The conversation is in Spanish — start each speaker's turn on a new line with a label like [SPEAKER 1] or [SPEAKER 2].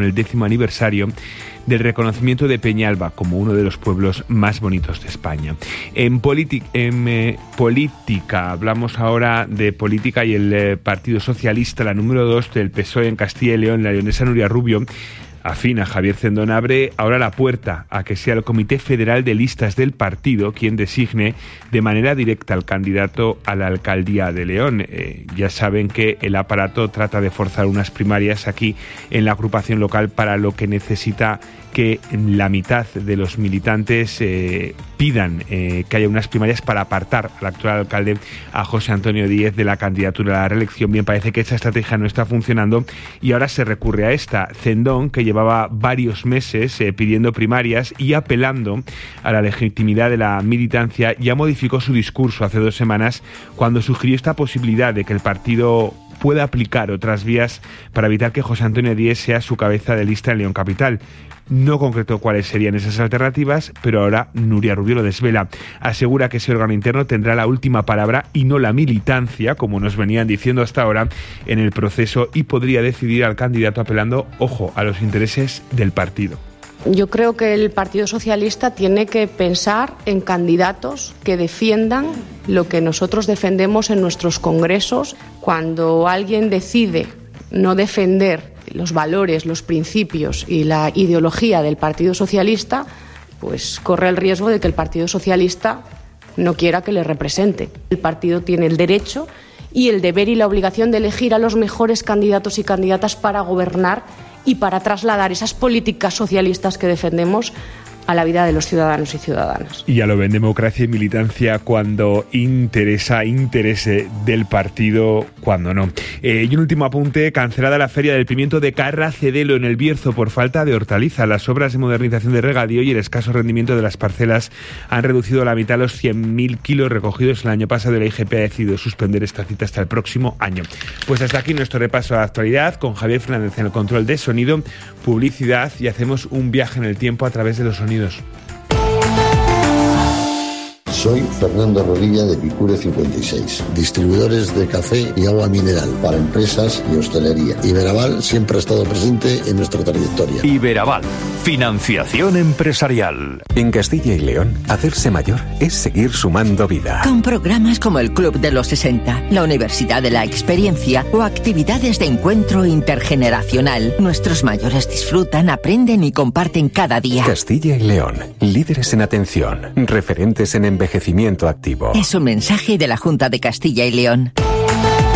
[SPEAKER 1] con el 10º aniversario del reconocimiento de Peñalba como uno de los pueblos más bonitos de España. En política, hablamos ahora de política y el Partido Socialista, la número 2 del PSOE en Castilla y León, la leonesa Nuria Rubio, afín a Javier Cendón, abre ahora la puerta a que sea el Comité Federal de Listas del partido quien designe de manera directa al candidato a la alcaldía de León. Ya saben que el aparato trata de forzar unas primarias aquí en la agrupación local, para lo que necesita que la mitad de los militantes pidan que haya unas primarias para apartar al actual alcalde, a José Antonio Díez, de la candidatura a la reelección. Bien, parece que esa estrategia no está funcionando y ahora se recurre a esta. Cendón, que llevaba varios meses pidiendo primarias y apelando a la legitimidad de la militancia, ya modificó su discurso hace 2 semanas cuando sugirió esta posibilidad de que el partido pueda aplicar otras vías para evitar que José Antonio Díez sea su cabeza de lista en León Capital. No concretó cuáles serían esas alternativas, pero ahora Nuria Rubio lo desvela. Asegura que ese órgano interno tendrá la última palabra y no la militancia, como nos venían diciendo hasta ahora, en el proceso, y podría decidir al candidato apelando, ojo, a los intereses del partido.
[SPEAKER 2] Yo creo que el Partido Socialista tiene que pensar en candidatos que defiendan lo que nosotros defendemos en nuestros congresos. Cuando alguien decide no defender los valores, los principios y la ideología del Partido Socialista, pues corre el riesgo de que el Partido Socialista no quiera que le represente. El partido tiene el derecho y el deber y la obligación de elegir a los mejores candidatos y candidatas para gobernar y para trasladar esas políticas socialistas que defendemos a la vida de los ciudadanos y ciudadanas.
[SPEAKER 1] Y ya lo ven, democracia y militancia cuando interese del partido, cuando no. Y un último apunte: cancelada la Feria del Pimiento de Carracedelo en el Bierzo por falta de hortaliza. Las obras de modernización de regadío y el escaso rendimiento de las parcelas han reducido a la mitad los 100.000 kilos recogidos el año pasado, y la IGP ha decidido suspender esta cita hasta el próximo año. Pues hasta aquí nuestro repaso a la actualidad, con Javier Fernández en el control de sonido, publicidad, y hacemos un viaje en el tiempo a través de los sonidos.
[SPEAKER 3] Soy Fernando Rodilla de Picure 56, distribuidores de café y agua mineral para empresas y hostelería. Iberaval siempre ha estado presente en nuestra trayectoria.
[SPEAKER 4] Iberaval, financiación empresarial.
[SPEAKER 5] En Castilla y León, hacerse mayor es seguir sumando vida.
[SPEAKER 6] Con programas como el Club de los 60, la Universidad de la Experiencia o actividades de encuentro intergeneracional, nuestros mayores disfrutan, aprenden y comparten cada día.
[SPEAKER 5] Castilla y León, líderes en atención, referentes en envejecimiento activo.
[SPEAKER 6] Es un mensaje de la Junta de Castilla y León.